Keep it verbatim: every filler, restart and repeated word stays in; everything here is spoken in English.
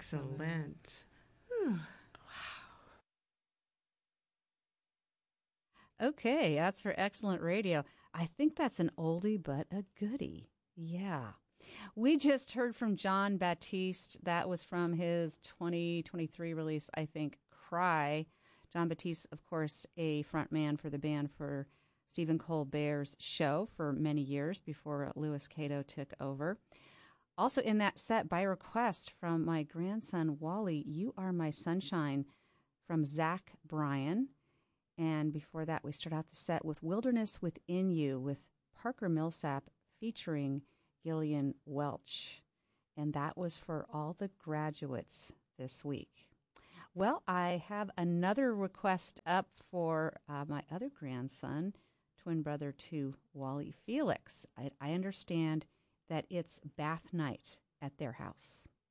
Excellent. Okay, that's for excellent radio. I think that's an oldie but a goodie. Yeah. We just heard from Jon Batiste. That was from his twenty twenty-three release, I think, Cry. Jon Batiste, of course, a frontman for the band for Stephen Colbert's show for many years before Louis Cato took over. Also in that set, by request from my grandson, Wally, You Are My Sunshine from Zach Bryan. And before that, we start out the set with Wilderness Within You with Parker Millsap featuring Gillian Welch. And that was for all the graduates this week. Well, I have another request up for uh, my other grandson, twin brother to Wally Felix. I, I understand that it's bath night at their house.